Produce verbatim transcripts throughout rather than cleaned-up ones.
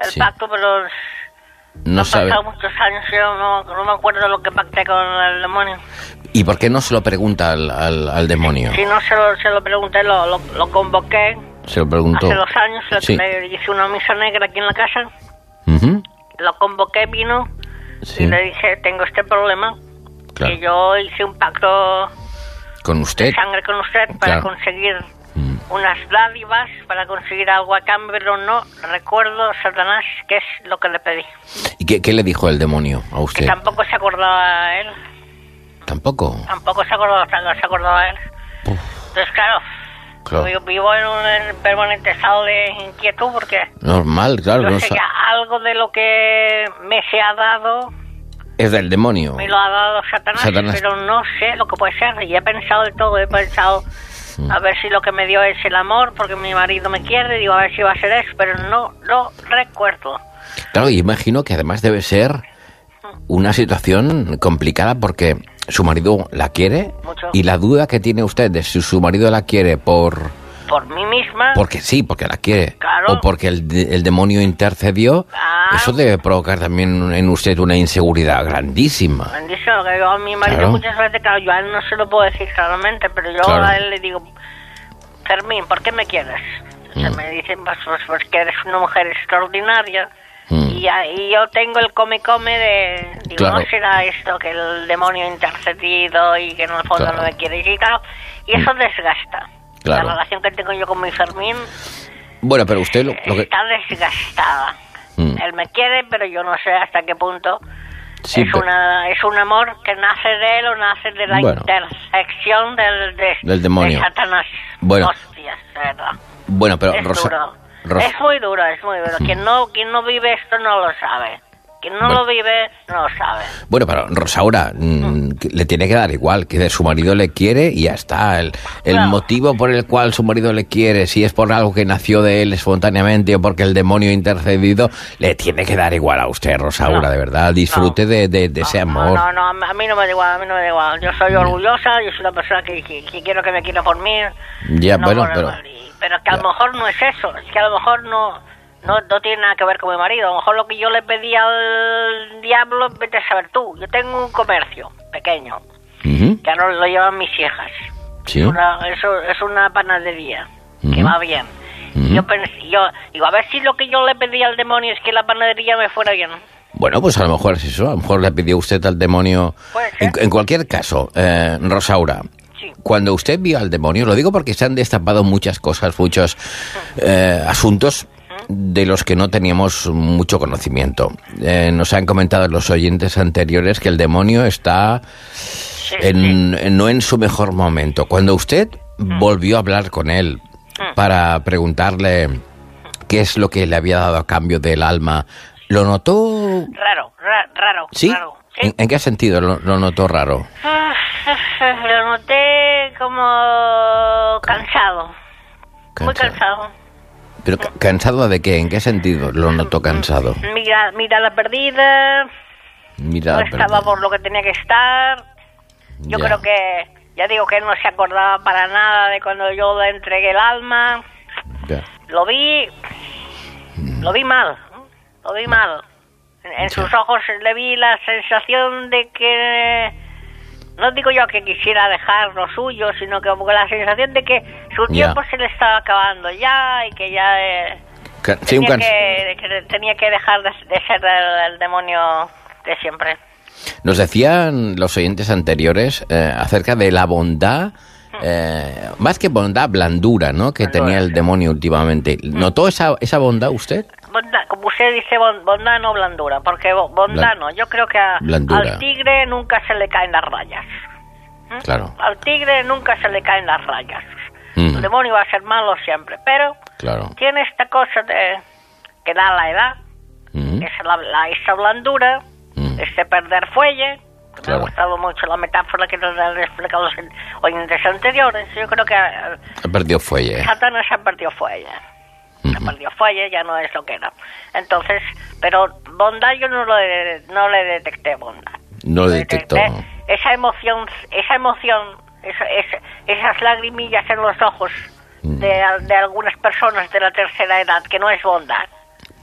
el sí. pacto, pero no han sabe. pasado muchos años, yo no, no me acuerdo lo que pacté con el demonio. ¿Y por qué no se lo pregunta al, al, al demonio? Si, si no se lo, se lo pregunté, lo, lo, lo convoqué. Se lo preguntó. Hace dos años, sí. le hice una misa negra aquí en la casa. Uh-huh. Lo convoqué, vino, sí. y le dije, tengo este problema. Claro. Que yo hice un pacto con usted, de sangre con usted, para claro. conseguir mm. unas dádivas, para conseguir algo a cambio, pero no recuerdo, Satanás, qué es lo que le pedí. ¿Y qué, qué le dijo el demonio a usted? Que tampoco se acordaba él. ¿Tampoco? Tampoco se acordaba, se acordaba él. Uf. Entonces, claro, claro, yo vivo en un permanente estado de inquietud porque... Normal, claro. Yo no sé sa- que algo de lo que me se ha dado... Es del demonio. Me lo ha dado Satanás, Satanás, pero no sé lo que puede ser. Y he pensado de todo, he pensado mm. a ver si lo que me dio es el amor, porque mi marido me quiere, digo, a ver si va a ser eso, pero no lo recuerdo. Claro, y imagino que además debe ser una situación complicada porque su marido la quiere. Mucho. Y la duda que tiene usted de si su marido la quiere por... Por mí misma. Porque sí, porque la quiere. Claro. O porque el, el demonio intercedió. Ah. Eso debe provocar también en usted una inseguridad grandísima. Grandísimo, que yo a mi marido claro. muchas veces, claro, yo a él no se lo puedo decir claramente, pero yo claro. a él le digo, Fermín, ¿por qué me quieres? Mm. Se me dicen, pues, pues, pues que eres una mujer extraordinaria. Mm. Y, y yo tengo el come-come de... Digo, claro. no será esto que el demonio intercedido y que en el fondo claro. no me quiere. Y claro, y eso mm. desgasta. Claro. La relación que tengo yo con mi Fermín bueno, pero usted lo, lo que... está desgastada. Mm. Él me quiere, pero yo no sé hasta qué punto sí, es pero... una es un amor que nace de él o nace de la bueno. intersección del, de, del demonio. De Satanás. Bueno. Hostias, de verdad. Bueno, pero es Rosa... duro. Rosa... Es muy duro, es muy duro. Mm. Quien no, quien no vive esto no lo sabe. Quien no bueno. lo vive, no lo sabe. Bueno, pero Rosaura, mm, le tiene que dar igual, que su marido le quiere y ya está. El, el claro. motivo por el cual su marido le quiere, si es por algo que nació de él espontáneamente o porque el demonio ha intercedido, le tiene que dar igual a usted, Rosaura, no. de verdad. Disfrute no. de, de, de no, ese amor. No, no, no, a mí no me da igual, a mí no me da igual. Yo soy orgullosa, yo soy una persona que, que, que quiero que me quiera por mí. Ya, no bueno, por pero... El, pero que a lo mejor no es eso, es que a lo mejor no... No, no tiene nada que ver con mi marido. A lo mejor lo que yo le pedí al diablo, vete a saber tú. Yo tengo un comercio pequeño, uh-huh. que ahora lo llevan mis hijas. ¿Sí? Es una, eso, es una panadería, uh-huh. que va bien. Uh-huh. Yo pensé, yo digo, a ver si lo que yo le pedí al demonio es que la panadería me fuera bien. Bueno, pues a lo mejor es eso. A lo mejor le pidió usted al demonio... En, en cualquier caso, eh, Rosaura... Sí. Cuando usted vio al demonio, lo digo porque se han destapado muchas cosas, muchos eh, asuntos de los que no teníamos mucho conocimiento. Eh, nos han comentado los oyentes anteriores que el demonio está sí, en, sí. En, no en su mejor momento. Cuando usted mm. volvió a hablar con él mm. para preguntarle qué es lo que le había dado a cambio del alma, ¿lo notó? Raro, ra- raro. ¿Sí? Raro, ¿sí? ¿En, ¿En qué sentido lo, lo notó raro? Lo noté como cansado. cansado. Muy cansado. ¿Pero cansado de qué? ¿En qué sentido lo notó cansado? Mira, mirada perdida. Mirada no estaba perdida. por lo que tenía que estar. Yo ya. creo que, ya digo que él no se acordaba para nada de cuando yo le entregué el alma. Ya. Lo vi, mm. lo vi mal, lo vi mal. En, en sus ojos le vi la sensación de que... No digo yo que quisiera dejar lo suyo, sino que como la sensación de que su tiempo yeah. se le estaba acabando ya y que ya eh, Ca- sí, tenía, can... que, que tenía que dejar de, de ser el, el demonio de siempre. Nos decían los oyentes anteriores eh, acerca de la bondad, eh, más que bondad, blandura, ¿no? Que blandura, tenía el demonio últimamente. ¿Notó esa, esa bondad usted? Bondad, como usted dice, bondad no blandura, porque bondad no, yo creo que a, al tigre nunca se le caen las rayas. ¿Mm? Claro. Al tigre nunca se le caen las rayas. Mm. El demonio va a ser malo siempre, pero claro. tiene esta cosa de que da la edad, mm. es la, la, esa blandura, mm. este perder fuelle. Claro. Me ha gustado mucho la metáfora que nos han explicado los oyentes anteriores. Yo creo que ha perdido fuelle. Satanás ha perdido fuelle. Uh-huh. Se perdió fuelle, ya no es lo que era. Entonces, pero bondad yo no, lo de, no le detecté bondad. No le detectó. Detecté esa emoción, esa emoción, esa, esa, esas lagrimillas en los ojos uh-huh. de, de algunas personas de la tercera edad, que no es bondad.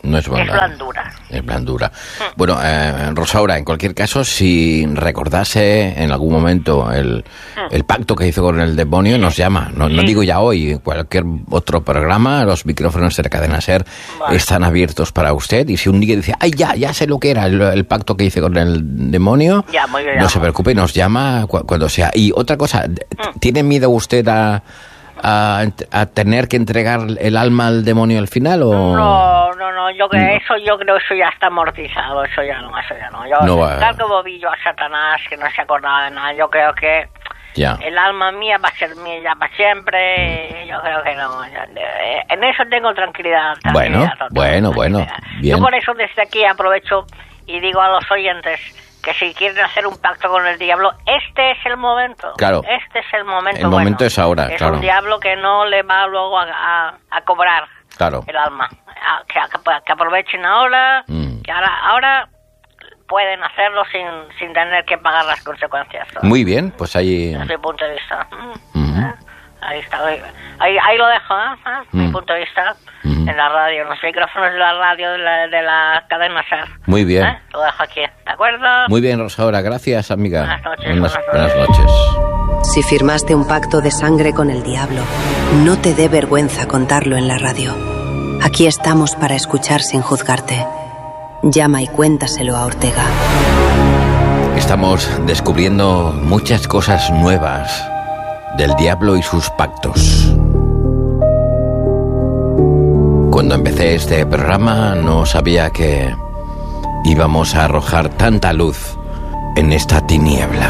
No es bondad. Es blandura. Es blandura. Mm. Bueno, eh, Rosaura, en cualquier caso, si recordase en algún momento el, mm. el pacto que hizo con el demonio, nos llama. No, sí. no digo ya hoy, cualquier otro programa, los micrófonos de Cadena Ser vale. están abiertos para usted. Y si un día dice, ay, ya, ya sé lo que era el, el pacto que hice con el demonio, ya, muy bien, no ya. se preocupe, nos llama cu- cuando sea. Y otra cosa, mm. ¿tiene miedo usted a... A, a tener que entregar el alma al demonio al final o no no no yo creo no. eso yo creo eso ya está amortizado, eso ya no, eso ya no yo no va. Tal como vi yo a Satanás que no se acordaba de nada, yo creo que ya. el alma mía va a ser mía ya para siempre, mm. yo creo que no ya, en eso tengo tranquilidad, tranquilidad bueno total, bueno tranquilidad. bueno bien. Yo por eso desde aquí aprovecho y digo a los oyentes que si quieren hacer un pacto con el diablo, este es el momento. Claro. Este es el momento. El momento bueno, es ahora, es claro. un diablo que no le va luego a, a, a cobrar claro. el alma. A, que, que aprovechen ahora, mm. que ahora, ahora pueden hacerlo sin, sin tener que pagar las consecuencias. ¿No? Muy bien, pues ahí... Desde mi punto de vista. Mm-hmm. ¿Eh? Ahí está, ahí, ahí lo dejo, ¿eh? ¿Eh? Mm. Mi punto de vista, mm. en la radio, en los micrófonos de la radio de la, de la cadena Ser. Muy bien. ¿Eh? Lo dejo aquí, ¿de acuerdo? Muy bien, Rosaura, gracias, amiga. Buenas noches. Buenas, buenas buenas noches. Si firmaste un pacto de sangre con el diablo, no te dé vergüenza contarlo en la radio. Aquí estamos para escuchar sin juzgarte. Llama y cuéntaselo a Ortega. Estamos descubriendo muchas cosas nuevas del diablo y sus pactos. Cuando empecé este programa no sabía que íbamos a arrojar tanta luz en esta tiniebla.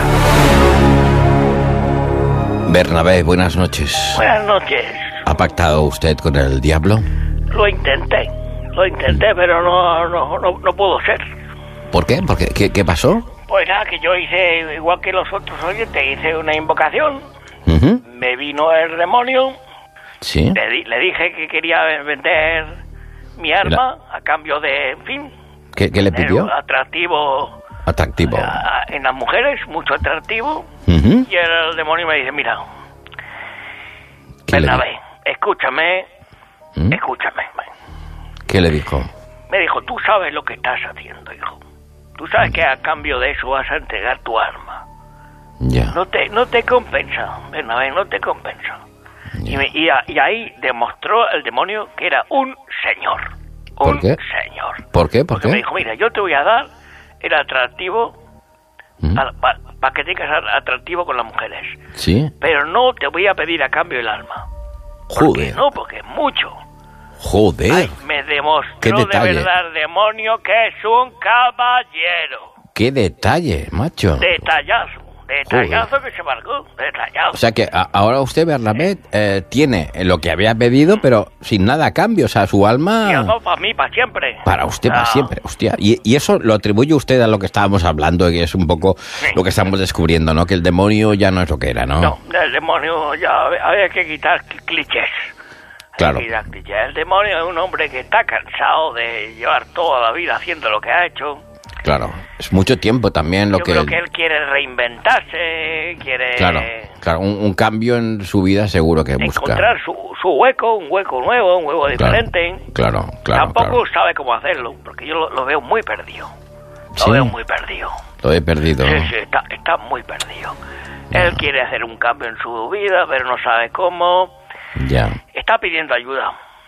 Bernabé, buenas noches. Buenas noches. ¿Ha pactado usted con el diablo? Lo intenté, lo intenté, pero no, no, no, no pudo ser. ¿Por qué? ¿Por qué? ¿Qué, qué pasó? Pues nada, que yo hice, igual que los otros oyentes, hice una invocación. Uh-huh. Me vino el demonio. Sí. Le, di, le dije que quería vender mi arma a cambio de, en fin. ¿Qué, qué le pidió? Atractivo. Atractivo. A, en las mujeres, mucho atractivo. Uh-huh. Y el, el demonio me dice, mira, Bernabé, escúchame, ¿Mm? escúchame. ¿Qué le dijo? Me dijo, tú sabes lo que estás haciendo, hijo. Tú sabes que a cambio de eso vas a entregar tu arma. Ya. No te, no te compensa, Bernabé, no te compensa. Y, me, y, a, y ahí demostró el demonio que era un señor. Un ¿Por qué? señor. ¿Por qué? ¿Por Porque qué? me dijo, mira, yo te voy a dar el atractivo ¿Mm? para pa que tengas atractivo con las mujeres. Sí. Pero no te voy a pedir a cambio el alma. ¿Por Joder. qué no? Porque es mucho. Joder. Ay, me demostró de verdad el demonio que es un caballero. ¡Qué detalle, macho! Detallazo. Detallazo que se marcó, detallazo. O sea que a, ahora usted, Bernabé, eh, tiene lo que había pedido, pero sin nada a cambio. O sea, su alma... Y eso para mí, para siempre. Para usted, no. para siempre. Hostia. Y, y eso lo atribuye usted a lo que estábamos hablando, y es un poco sí. lo que estamos descubriendo, ¿no? Que el demonio ya no es lo que era, ¿no? No, el demonio ya había que quitar clichés. Claro. Hay que quitar clichés. El demonio es un hombre que está cansado de llevar toda la vida haciendo lo que ha hecho. Claro, es mucho tiempo también lo Yo que... creo que él quiere reinventarse, quiere... Claro, claro, un, un cambio en su vida seguro que busca. Encontrar su, su hueco, un hueco nuevo, un hueco diferente. Claro, claro, Tampoco claro. sabe cómo hacerlo, porque yo lo, lo veo muy perdido. Lo ¿Sí? veo muy perdido. Lo he perdido. Sí, sí, está, está muy perdido. No. Él quiere hacer un cambio en su vida, pero no sabe cómo. Ya. Está pidiendo ayuda.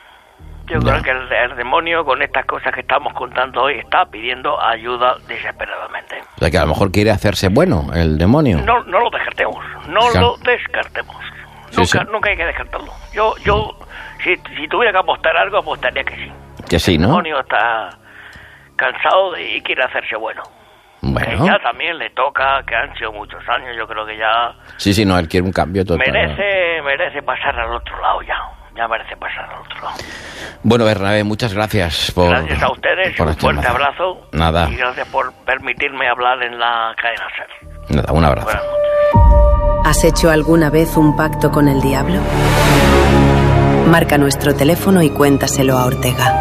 Yo ya. creo que el, el demonio, con estas cosas que estamos contando hoy, está pidiendo ayuda desesperadamente. O sea, que a lo mejor quiere hacerse bueno, el demonio. No, no lo descartemos, no claro. lo descartemos. Sí, nunca, sí. nunca hay que descartarlo. Yo, yo, si, si tuviera que apostar algo, apostaría que sí. Que sí, ¿no? El demonio está cansado de, y quiere hacerse bueno. Bueno. Que ya también le toca, que han sido muchos años, yo creo que ya... Sí, sí, no, él quiere un cambio total. Merece, merece pasar al otro lado ya. Ya merece pasar al otro lado. Bueno, Bernabé, muchas gracias por... Gracias a ustedes, por un fuerte llamada. abrazo. Nada. Y gracias por permitirme hablar en la cadena Ser. Nada, un abrazo. Buenas noches. ¿Has hecho alguna vez un pacto con el diablo? Marca nuestro teléfono y cuéntaselo a Ortega.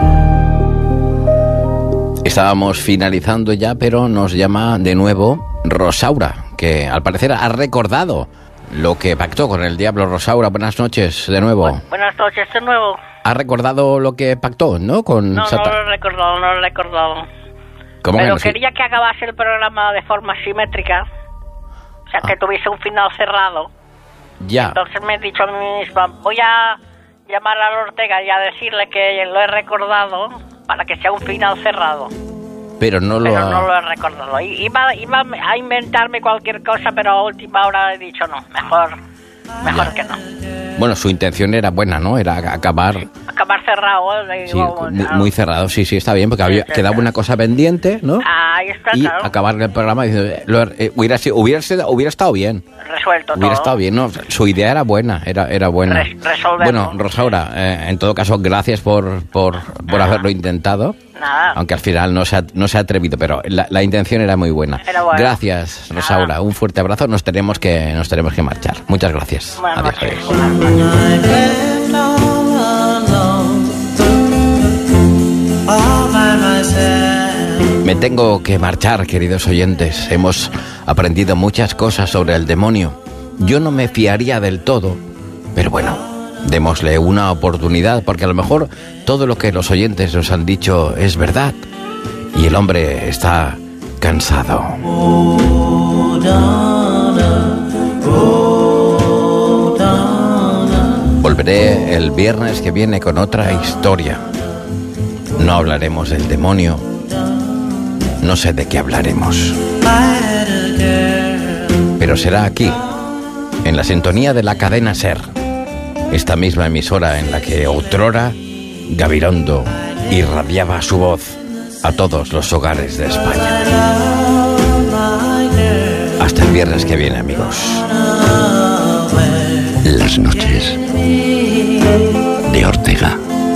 Estábamos finalizando ya, pero nos llama de nuevo Rosaura, que al parecer ha recordado lo que pactó con el diablo. Rosaura, buenas noches de nuego. Bu- buenas noches de nuevo. ¿Ha recordado lo que pactó, no? Con no, Satán. no lo he recordado, no lo he recordado. ¿Cómo Pero que no? quería que acabase el programa de forma simétrica. O sea, que tuviese un final cerrado. Ya. Entonces me he dicho a mí misma, voy a llamar a Ortega y a decirle que lo he recordado para que sea un final cerrado. Pero no lo Pero ha... no lo he recordado. I- Iba, iba a inventarme cualquier cosa, pero a última hora he dicho no, mejor, mejor Ya. que no. Bueno, su intención era buena, ¿no? Era acabar... Acabar cerrado. ¿eh? Sí, Digo, muy, ah, muy cerrado, sí, sí, está bien, porque había, Sí, sí, quedaba sí. una cosa pendiente, ¿no? Ahí está, Y claro. acabar el programa diciendo, eh, lo- eh, hubiera, sido- hubiera, sido- hubiera estado bien. Resuelto Hubiera todo. estado bien, ¿no? Su idea era buena, era, era buena. Res- resolverlo. Bueno, Rosaura, eh, en todo caso, gracias por, por, por haberlo intentado. Nada. Aunque al final no se ha, no se ha atrevido, pero la, la intención era muy buena. Era buena. Gracias, Rosaura. Nada. Un fuerte abrazo. Nos tenemos que, nos tenemos que marchar. Muchas gracias. Buenas Adiós, noches. adiós. Buenas noches. Me tengo que marchar, queridos oyentes. Hemos aprendido muchas cosas sobre el demonio. Yo no me fiaría del todo, pero bueno, démosle una oportunidad, porque a lo mejor todo lo que los oyentes nos han dicho es verdad y el hombre está cansado. Volveré el viernes que viene con otra historia. No hablaremos del demonio. No sé de qué hablaremos. Pero será aquí, en la sintonía de la cadena SER, esta misma emisora en la que otrora Gabilondo irradiaba su voz a todos los hogares de España. Hasta el viernes que viene, amigos. Las noches